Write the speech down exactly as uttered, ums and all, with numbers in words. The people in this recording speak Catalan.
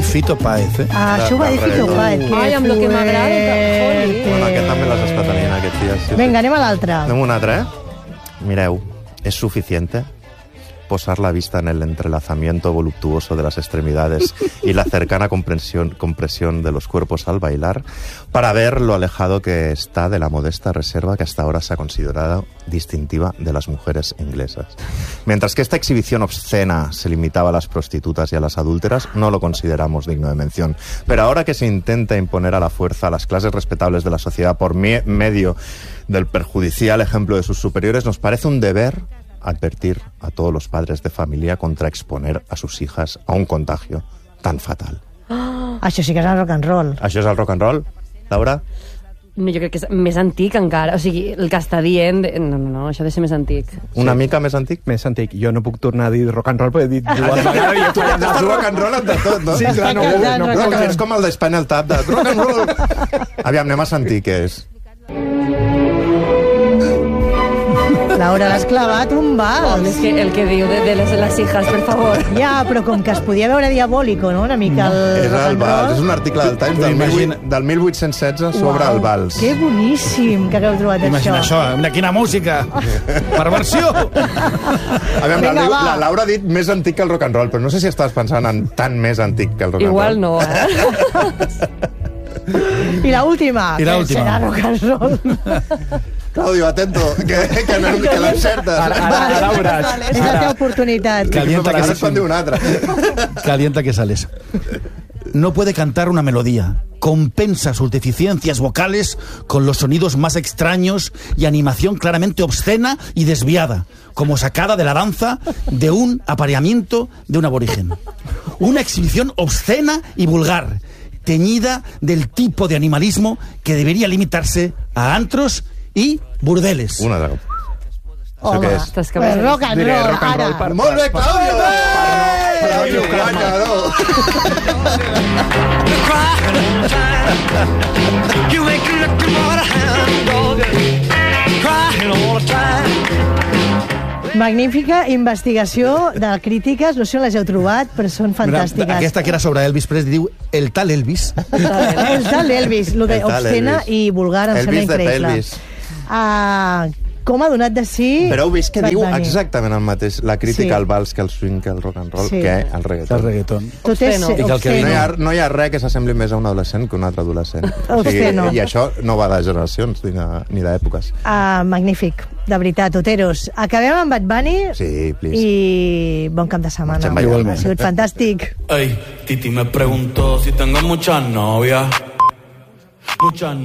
dir Fito Páez, eh? Ah, això ho va dir Fito Páez. Ai, amb lo que m'agrada, que... Bueno, aquest també l'has estat tenint aquests dies. Sí, Venga, sí. anem a l'altre. Anem a un altre, eh? Mireu, es suficiente posar la vista en el entrelazamiento voluptuoso de las extremidades y la cercana compresión, compresión de los cuerpos al bailar para ver lo alejado que está de la modesta reserva que hasta ahora se ha considerado distintiva de las mujeres inglesas. Mientras que esta exhibición obscena se limitaba a las prostitutas y a las adúlteras, no lo consideramos digno de mención. Pero ahora que se intenta imponer a la fuerza a las clases respetables de la sociedad por me- medio del perjudicial ejemplo de sus superiores, nos parece un deber advertir a todos los padres de familia contra exponer a sus hijas a un contagio tan fatal. Oh, això sí que és el rock and roll. Això és el rock and roll, Laura? No, jo crec que és més antic encara. O sigui, el que està dient... No, no, no, això ha de ser més antic. Una mica més antic? Més antic. Jo no puc tornar a dir rock and roll, perquè he dit dues vegades i he Tu fallat estàs les rock and roll entre tot, no? Sí, clar, no, Rock and no, roll. no, No, que és com el d'Spinal Tap, de rock and roll. Aviam, anem a sentir què és. Laura, l'has clavat un val. És que el que diu de, de les, les hijas, per favor. Ja, però com que es podia veure diabòlico, no? Una mica el És rock el and vals, roll. és un article del Times del, Imagina- mil, del mil vuit-cents setze sobre Uau, el vals. Que boníssim que hagueu trobat Imagina això. això, mira quina música! Perversió! Aviam, Vinga, la, va. la Laura ha dit més antic que el rock and roll, però no sé si estàs pensant en tan més antic que el rock Igual and roll. no, eh? I l'última, I que l'última. serà rock and roll. Claudio, atento, que, que, no, que l'encertes. Ara, ara, ara veuràs. És la teva oportunitat. Calienta que Ara se et fan dir una altra. Calienta que sales. No puede cantar una melodía. Compensa sus deficiencias vocales con los sonidos más extraños y animación claramente obscena y desviada, como sacada de la danza de un apareamiento de un aborigen. Una exhibición obscena y vulgar, teñida del tipo de animalismo que debería limitarse a antros y burdeles. Una altra. Això Home, què és? Estàs pues rock and Diré roll, rock and roll ara. per- Molt bé, Claudio! Claudio, Claudio, guanyador! You ain't looking for a hound dog, crying all the time. Magnífica investigació de crítiques, no sé on les heu trobat, però són fantàstiques. Mira, aquesta que era sobre Elvis Presley diu el tal Elvis. El tal Elvis, lo de El tal obscena Elvis. i vulgar em sembla Elvis de increïble. pelvis. Ah, com ha donat de si... Però heu vist que Bad diu Bunny. exactament el mateix, la crítica Sí. al vals, que el swing, que el rock and roll, Sí. que el reggaeton. El reggaeton. Tot és Obsceno. I que el que obsceno. No hi, ha, no hi ha res que s'assembli més a un adolescent que un altre adolescent. O sigui, Obsceno. I això no va de generacions ni de- ni d'èpoques. Ah, magnífic, de veritat, Oteros. Acabem amb Bad Bunny Sí, please. i bon cap de setmana. Marxem ballant. Ha sigut fantàstic. Ey, Titi me preguntó si tengo muchas novias. Muchas